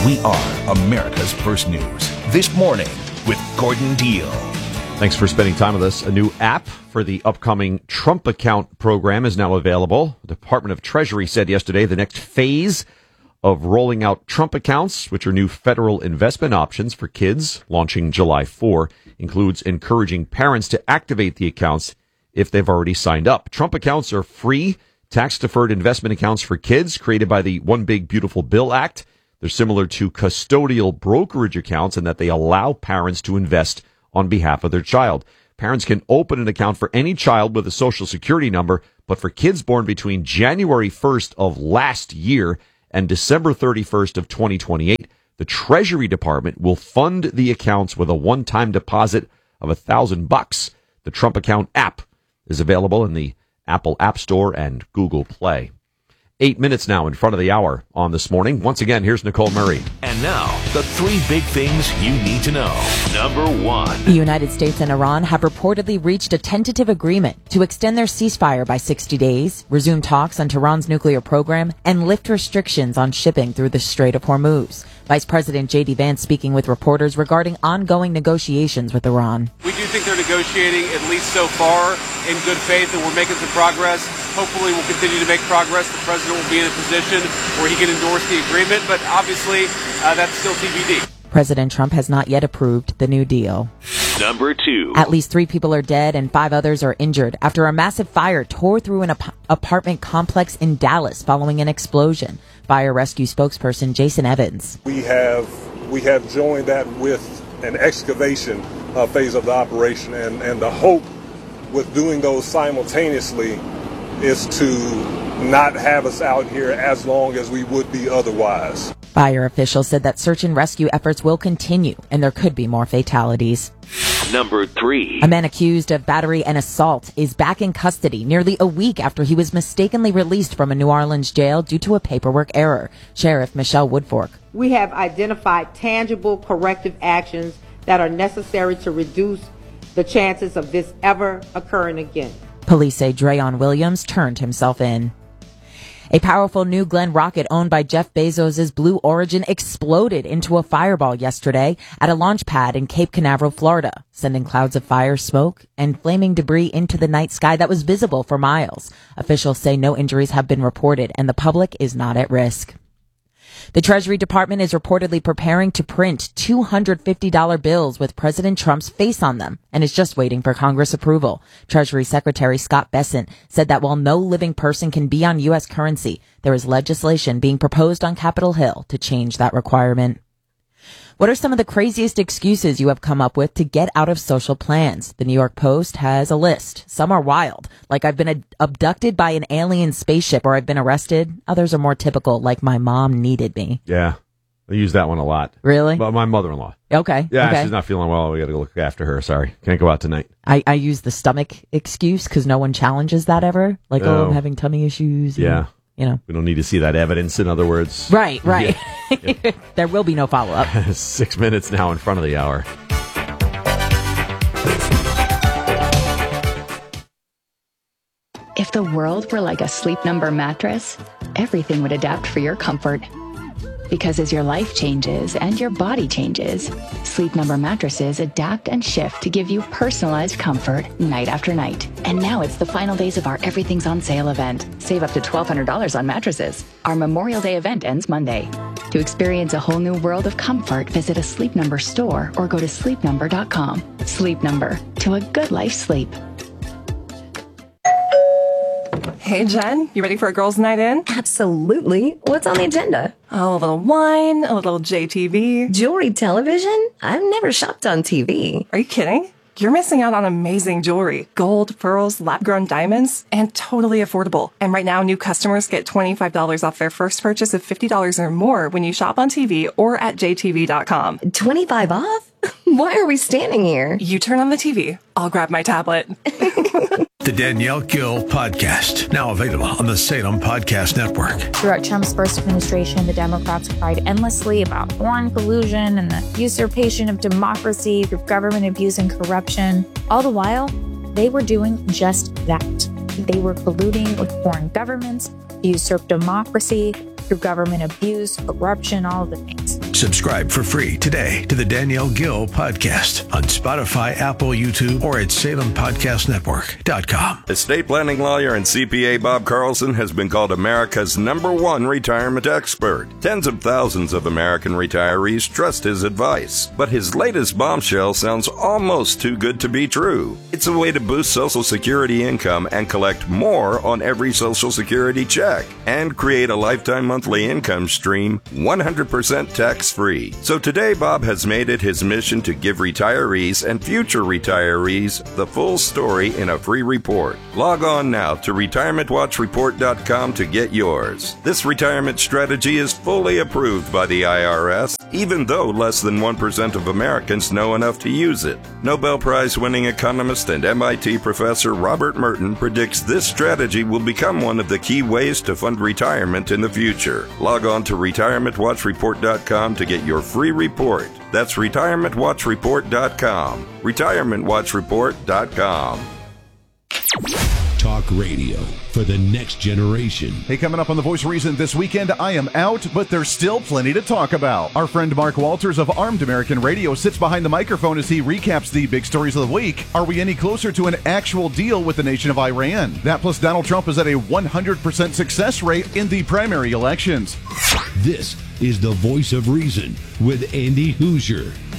We are America's First News. This morning with Gordon Deal. Thanks for spending time with us. A new app for the upcoming Trump account program is now available. The Department of Treasury said yesterday the next phase of rolling out Trump accounts, which are new federal investment options for kids launching July 4, includes encouraging parents to activate the accounts if they've already signed up. Trump accounts are free, tax-deferred investment accounts for kids created by the One Big Beautiful Bill Act. They're similar to custodial brokerage accounts in that they allow parents to invest on behalf of their child. Parents can open an account for any child with a Social Security number, but for kids born between January 1st of last year and December 31st of 2028, the Treasury Department will fund the accounts with a one-time deposit of $1,000. The Trump account app is available in the Apple App Store and Google Play. 8 minutes now in front of the hour on This Morning. Once again, here's Nicole Murray. And now, the three big things you need to know. Number one. The United States and Iran have reportedly reached a tentative agreement to extend their ceasefire by 60 days, resume talks on Tehran's nuclear program, and lift restrictions on shipping through the Strait of Hormuz. Vice President J.D. Vance speaking with reporters regarding ongoing negotiations with Iran. We do think they're negotiating, at least so far, in good faith, and we're making some progress. Hopefully we'll continue to make progress. The president will be in a position where he can endorse the agreement, but obviously that's still TBD. President Trump has not yet approved the new deal. Number two. At least 3 people are dead and 5 others are injured after a massive fire tore through an apartment complex in Dallas following an explosion. Fire rescue spokesperson Jason Evans. We have joined that with an excavation phase of the operation, and the hope with doing those simultaneously is to not have us out here as long as we would be otherwise. Fire officials said that search and rescue efforts will continue and there could be more fatalities. Number three. A man accused of battery and assault is back in custody nearly a week after he was mistakenly released from a New Orleans jail due to a paperwork error. Sheriff Michelle Woodfork. We have identified tangible corrective actions that are necessary to reduce the chances of this ever occurring again. Police say Drayon Williams turned himself in. A powerful New Glenn rocket owned by Jeff Bezos' Blue Origin exploded into a fireball yesterday at a launch pad in Cape Canaveral, Florida, sending clouds of fire, smoke, and flaming debris into the night sky that was visible for miles. Officials say no injuries have been reported and the public is not at risk. The Treasury Department is reportedly preparing to print $250 bills with President Trump's face on them and is just waiting for Congress approval. Treasury Secretary Scott Bessent said that while no living person can be on U.S. currency, there is legislation being proposed on Capitol Hill to change that requirement. What are some of the craziest excuses you have come up with to get out of social plans? The New York Post has a list. Some are wild, like I've been abducted by an alien spaceship or I've been arrested. Others are more typical, like my mom needed me. Yeah, I use that one a lot. Really? But my mother-in-law. Okay. Yeah, okay. She's not feeling well. We got to look after her. Sorry. Can't go out tonight. I use the stomach excuse because no one challenges that ever. Like, I'm having tummy issues. Yeah. You know. We don't need to see that evidence, in other words. Right. Yeah. There will be no follow-up. 6 minutes now in front of the hour. If the world were like a Sleep Number mattress, everything would adapt for your comfort. Because as your life changes and your body changes, Sleep Number mattresses adapt and shift to give you personalized comfort night after night. And now it's the final days of our Everything's on Sale event. Save up to $1,200 on mattresses. Our Memorial Day event ends Monday. To experience a whole new world of comfort, visit a Sleep Number store or go to sleepnumber.com. Sleep Number, to a good life sleep. Hey, Jen, you ready for a girls' night in? Absolutely. What's on the agenda? Oh, a little wine, a little JTV. Jewelry television? I've never shopped on TV. Are you kidding? You're missing out on amazing jewelry. Gold, pearls, lab-grown diamonds, and totally affordable. And right now, new customers get $25 off their first purchase of $50 or more when you shop on TV or at jtv.com. 25 off? Why are we standing here? You turn on the TV. I'll grab my tablet. The Danielle Gill Podcast, now available on the Salem Podcast Network. Throughout Trump's first administration, the Democrats cried endlessly about foreign collusion and the usurpation of democracy through government abuse and corruption. All the while, they were doing just that. They were colluding with foreign governments to usurp democracy through government abuse, corruption, all of the things. Subscribe for free today to the Danielle Gill Podcast on Spotify, Apple, YouTube, or at SalemPodcastNetwork.com. Estate planning lawyer and CPA Bob Carlson has been called America's #1 retirement expert. Tens of thousands of American retirees trust his advice. But his latest bombshell sounds almost too good to be true. It's a way to boost Social Security income and collect more on every Social Security check and create a lifetime monthly income stream 100% tax-free. So today, Bob has made it his mission to give retirees and future retirees the full story in a free report. Log on now to retirementwatchreport.com to get yours. This retirement strategy is fully approved by the IRS, even though less than 1% of Americans know enough to use it. Nobel Prize-winning economist and MIT professor Robert Merton predicts this strategy will become one of the key ways to fund retirement in the future. Log on to retirementwatchreport.com to get your free report. That's retirementwatchreport.com. retirementwatchreport.com. Talk radio for the next generation. Hey, coming up on The Voice of Reason this weekend, I am out, but there's still plenty to talk about. Our friend Mark Walters of Armed American Radio sits behind the microphone as he recaps the big stories of the week. Are we any closer to an actual deal with the nation of Iran? That plus Donald Trump is at a 100% success rate in the primary elections. This is The Voice of Reason with Andy Hoosier.